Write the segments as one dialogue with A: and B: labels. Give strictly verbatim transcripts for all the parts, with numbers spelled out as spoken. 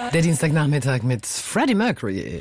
A: Der Dienstagnachmittag mit Freddie Mercury.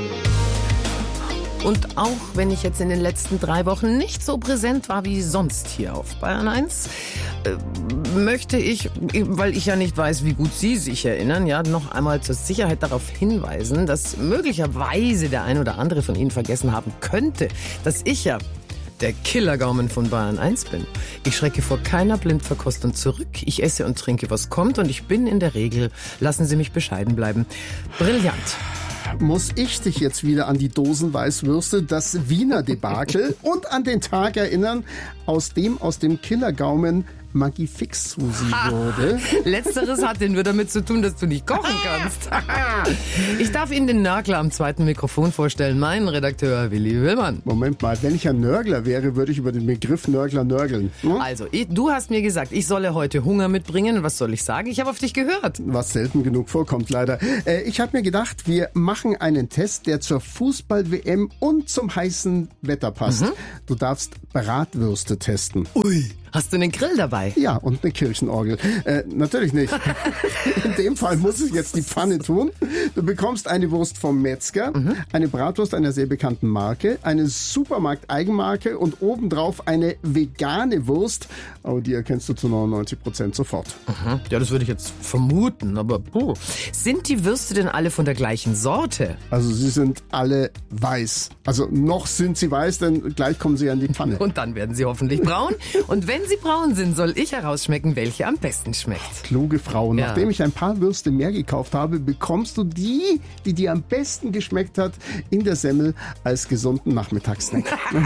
A: Und auch wenn ich jetzt in den letzten drei Wochen nicht so präsent war wie sonst hier auf Bayern eins, äh, möchte ich, weil ich ja nicht weiß, wie gut Sie sich erinnern, ja, noch einmal zur Sicherheit darauf hinweisen, dass möglicherweise der ein oder andere von Ihnen vergessen haben könnte, dass ich ja der Killergaumen von Bayern eins bin. Ich schrecke vor keiner Blindverkostung zurück. Ich esse und trinke, was kommt, und ich bin in der Regel, lassen Sie mich bescheiden bleiben, brillant.
B: Muss ich dich jetzt wieder an die Dosenweißwürste, das Wiener Debakel und an den Tag erinnern, aus dem aus dem Killergaumen Magifix Susi wurde?
A: Letzteres hat denn nur damit zu tun, dass du nicht kochen kannst. Ich darf Ihnen den Nörgler am zweiten Mikrofon vorstellen, meinen Redakteur Willi Willmann.
B: Moment mal, wenn ich ein Nörgler wäre, würde ich über den Begriff Nörgler nörgeln. Hm?
A: Also, ich, du hast mir gesagt, ich solle heute Hunger mitbringen. Was soll ich sagen? Ich habe auf dich gehört.
B: Was selten genug vorkommt, leider. Äh, ich habe mir gedacht, wir machen einen Test, der zur Fußball-W M und zum heißen Wetter passt. Mhm. Du darfst Bratwürste testen.
A: Ui. Hast du einen Grill dabei?
B: Ja, und eine Kirchenorgel. Äh, natürlich nicht. In dem Fall muss ich jetzt die Pfanne tun. Du bekommst eine Wurst vom Metzger, mhm. eine Bratwurst einer sehr bekannten Marke, eine Supermarkt-Eigenmarke und obendrauf eine vegane Wurst. Aber die erkennst du zu neunundneunzig Prozent sofort.
A: Mhm. Ja, das würde ich jetzt vermuten, aber puh. Sind die Würste denn alle von der gleichen Sorte?
B: Also sie sind alle weiß. Also noch sind sie weiß, denn gleich kommen sie an die Pfanne.
A: Und dann werden sie hoffentlich braun. Und wenn sie braun sind, soll ich herausschmecken, welche am besten schmeckt.
B: Kluge Frau,
A: Ja.
B: nachdem ich ein paar Würste mehr gekauft habe, bekommst du die, die dir am besten geschmeckt hat, in der Semmel als gesunden Nachmittagssnack.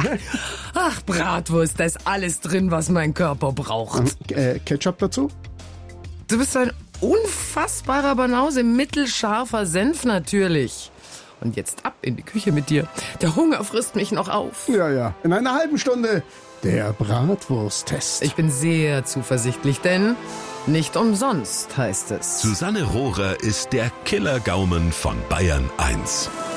A: Ach, Bratwurst, da ist alles drin, was mein Körper braucht.
B: äh, Ketchup dazu?
A: Du bist ein unfassbarer Banause, mittelscharfer Senf natürlich. Und jetzt ab in die Küche mit dir. Der Hunger frisst mich noch auf.
B: Ja, ja. In einer halben Stunde der Bratwursttest.
A: Ich bin sehr zuversichtlich, denn nicht umsonst heißt es.
C: Susanne Rohrer ist der Killergaumen von Bayern eins.